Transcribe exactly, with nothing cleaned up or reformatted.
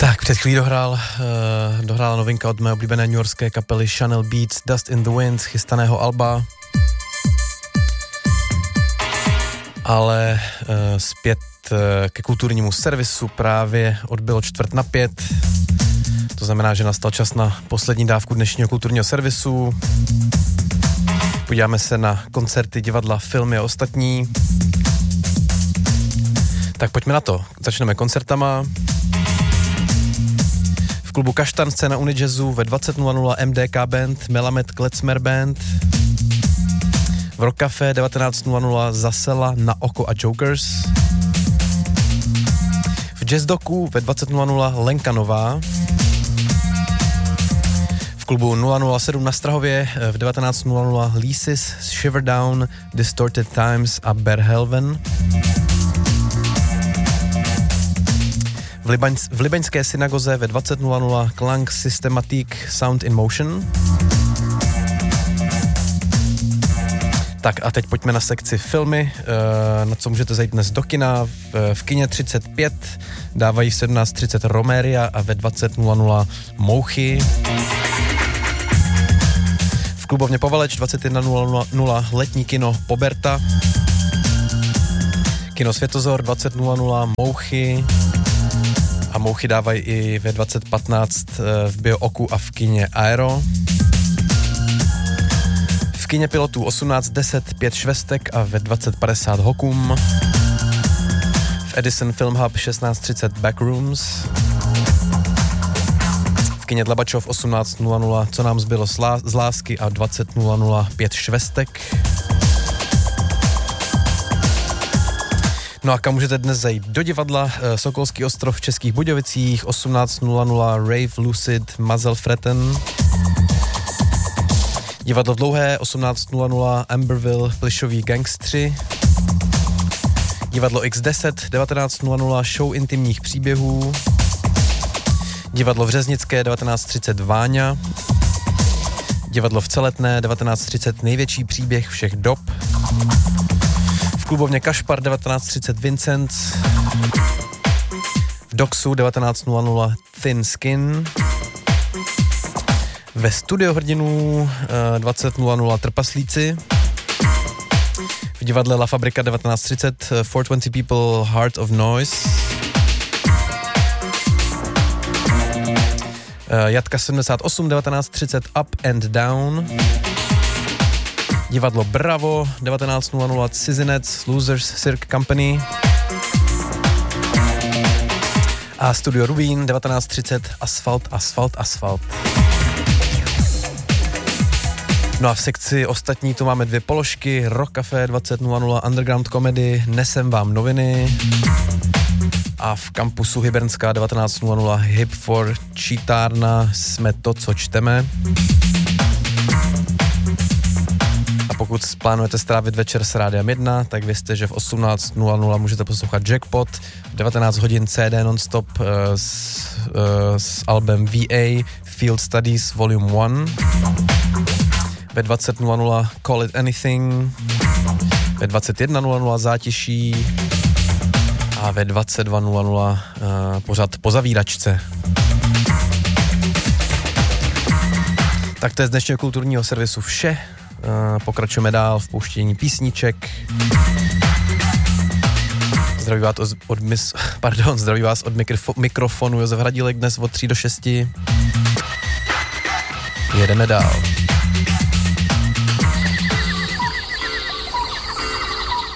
Tak, před chvílí dohrál, uh, dohrála novinka od mé oblíbené newyorské kapely Chanel Beats, Dust in the Wind, chystaného alba. Ale uh, zpět uh, ke kulturnímu servisu právě odbylo čtvrt na pět. To znamená, že nastal čas na poslední dávku dnešního kulturního servisu. Podíváme se na koncerty, divadla, filmy a ostatní. Tak pojďme na to. Začneme koncertama. V klubu Kaštan scéna Unijazzu ve dvacet nula nula M D K Band, Melamed Klezmer Band. V Rock Café devatenáct nula nula Zasela, Na oko a Jokers. V Jazz Doku ve dvacet nula nula Lenka Nová. V klubu nula nula sedm na Strahově v devatenáct nula nula Leases, Shiver Down, Distorted Times a Berhelven. V, Libaň, v Libaňské synagoze ve dvacet nula nula Klang Systematic Sound in Motion. Tak a teď pojďme na sekci filmy, na co můžete zajít dnes do kina. V kině třicet pět dávají v sedmnáct třicet Romeria a ve dvacet nula nula Mouchy. V klubovně Povaleč dvacet jedna nula nula letní kino Poberta. Kino Světozor dvacet nula nula Mouchy. A Mouchy dávají i ve dvacet patnáct v Bio-Oku a v kině Aero. V kině Pilotů osmnáct deset pět Švestek a ve dvacet padesát Hokum. V Edison Film Hub šestnáct třicet Backrooms. V kině Dlabačov osmnáct nula nula Co nám zbylo z lásky a dvacet nula nula pět Švestek. No a kam můžete dnes zajít? Do divadla Sokolský ostrov v Českých Budějovicích osmnáct nula nula Rave Lucid Mazelfreten. Divadlo v Dlouhé osmnáct nula nula Amberville Plišoví gangstři. Divadlo X deset devatenáct nula nula Show intimních příběhů. Divadlo v Řeznické devatenáct třicet Váňa. Divadlo v Celetné devatenáct třicet Největší příběh všech dob. V klubovně Kašpar devatenáct třicet Vincent. V Doxu devatenáct nula nula Thin Skin. Ve Studio hrdinů dvacet nula nula Trpaslíci. V divadle La Fabrika devatenáct třicet čtyři sto dvacet People Heart of Noise. Jatka sedmdesát osm devatenáct třicet Up and Down. Divadlo Bravo devatenáct nula nula Cizinec Losers Cirque Company. A Studio Rubín devatenáct třicet Asfalt, Asfalt, Asfalt. No a v sekci ostatní tu máme dvě položky. Rock Café dvacet nula nula Underground Comedy, Nesem vám noviny. A v kampusu Hybernská devatenáct nula nula Hip for Čítárna, Jsme to, co čteme. A pokud plánujete strávit večer s Rádiem jedna, tak vězte, že v osmnáct nula nula můžete poslouchat Jackpot, v devatenáct hodin C D nonstop uh, s, uh, s albem V A Field Studies Volume one. Ve dvacet nula nula Call It Anything, ve dvacet jedna nula nula Zátiší a ve dvacet dva nula nula uh, pořad Po zavíračce. Tak to je z dnešního kulturního servisu vše. Uh, pokračujeme dál v pouštění písniček. Zdraví vás od, od, mis, pardon, zdraví vás od mikrofo, mikrofonu Josef Hradílek dnes od tří do šesti. Jedeme dál.